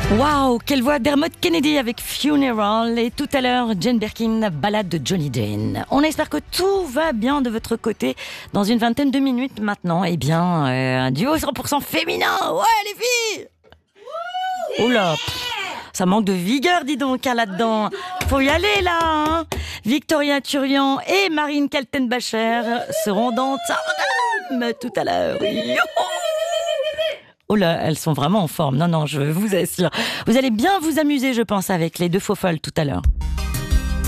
Waouh, quelle voix, Dermot Kennedy avec Funeral, et tout à l'heure Jane Birkin, Ballade de Johnny Jane. On espère que tout va bien de votre côté. Dans une vingtaine de minutes maintenant, eh bien, un duo 100% féminin. Ouais, les filles. Oula, ça manque de vigueur, dis donc, hein, là-dedans. Faut y aller, là, hein. Victoria Turian et Marine Kaltenbacher seront dans Tardam tout à l'heure. Youhou. Oh là, elles sont vraiment en forme. Non, je vous assure. Vous allez bien vous amuser, je pense, avec les deux faux folles tout à l'heure.